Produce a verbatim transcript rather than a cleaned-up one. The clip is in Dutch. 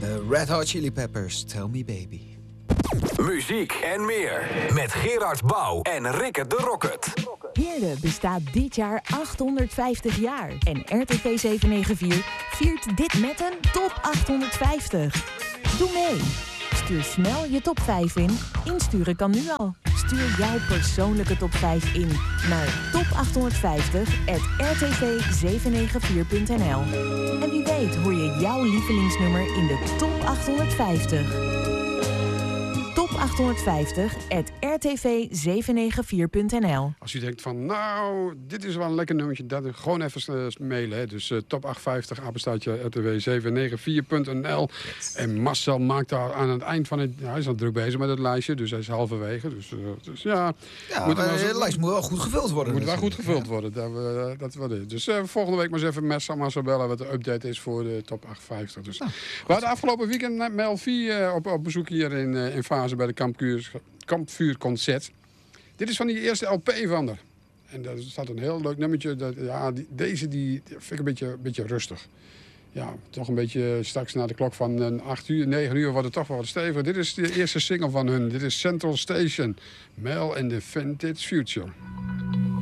De Red Hot Chili Peppers, Tell Me Baby. Muziek en meer met Gerard Bouw en Rikke de Rocket. Heerde bestaat dit jaar achthonderdvijftig jaar. En R T V zevenhonderdnegenennegentig viert dit met een top achthonderdvijftig. Doe mee. Stuur snel je top vijf in. Insturen kan nu al. Stuur jouw persoonlijke top vijf in naar top achthonderdvijftig at r t v zevenhonderdnegenennegentig punt n l. En wie weet hoor je jouw lievelingsnummer in de top achthonderdvijftig. top achthonderdvijftig at r t v zevenhonderdnegenennegentig punt n l. Als u denkt van, nou, dit is wel een lekker nummertje, dat gewoon even uh, mailen. Hè. Dus uh, top achthonderdvijftig, apenstaartje r t v zevenhonderdnegenennegentig punt n l. Yes. En Marcel maakt daar aan het eind van het... Ja, hij is al druk bezig met het lijstje, dus hij is halverwege. Dus, uh, dus ja... Ja, moet maar het lijst moet wel goed gevuld worden. Moet wel goed gevuld worden, dat, uh, dat wat is. Dus uh, volgende week maar eens even met Marcel bellen wat de update is voor de top achthonderdvijftig. Dus. Nou, we hadden afgelopen weekend met Mel vier uh, op, op bezoek hier in, uh, in Fase bij de Kampvuur, Kampvuurconcert. Dit is van die eerste L P van haar. En daar staat een heel leuk nummertje. Dat, ja, die, deze die, die vind ik een beetje, een beetje rustig. Ja, toch een beetje straks na de klok van acht uur, negen uur wordt het toch wel wat steviger. Dit is de eerste single van hun. Dit is Central Station. Mel and the Vintage Future.